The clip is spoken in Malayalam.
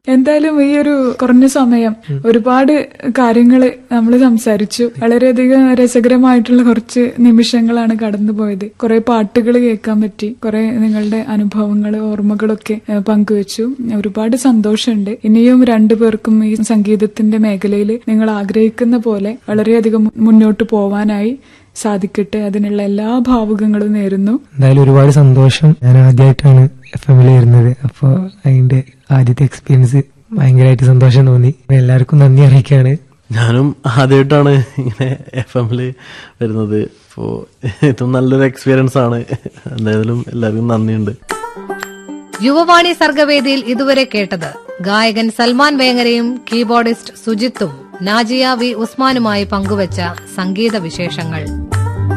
എന്തായാലും ഈ ഒരു കുറഞ്ഞ സമയം ഒരുപാട് കാര്യങ്ങള് നമ്മൾ സംസാരിച്ചു. വളരെയധികം രസകരമായിട്ടുള്ള കുറച്ച് നിമിഷങ്ങളാണ് കടന്നുപോയത്. കുറെ പാട്ടുകൾ കേൾക്കാൻ പറ്റി, കുറെ നിങ്ങളുടെ അനുഭവങ്ങള് ഓർമ്മകളൊക്കെ പങ്കുവച്ചു. ഒരുപാട് സന്തോഷമുണ്ട്. ഇനിയും രണ്ടുപേർക്കും ഈ സംഗീതത്തിന്റെ മേഖലയിൽ നിങ്ങൾ ആഗ്രഹിക്കുന്ന പോലെ വളരെയധികം മുന്നോട്ട് പോവാനായി സാധിക്കട്ടെ. അതിനുള്ള എല്ലാ ഭാവുകങ്ങളും നേരുന്നു. എന്തായാലും ഒരുപാട് സന്തോഷം. ഞാൻ ആദ്യമായിട്ടാണ് FM വരുന്നത്. അപ്പോൾ അതിന്റെ ആദ്യത്തെ എക്സ്പീരിയൻസ് ഭയങ്കരമായിട്ട് സന്തോഷം തോന്നി. എല്ലാവർക്കും നന്ദി അറിയിക്കുകയാണ്. ഞാനും ആദ്യമായിട്ടാണ് ഇങ്ങനെ FM വരുന്നത്. അപ്പോൾ ഇതും നല്ലൊരു എക്സ്പീരിയൻസ് ആണ്. എന്തായാലും എല്ലാവർക്കും നന്ദിയുണ്ട്. യുവവാണി സർഗവേദിയിൽ ഇതുവരെ കേട്ടത് ഗായകൻ സൽമാൻ വേങ്ങരയും കീബോർഡിസ്റ്റ് സുജിത്തും നാജിയ വി ഉസ്മാനുമായി പങ്കുവച്ച സംഗീത വിശേഷങ്ങൾ.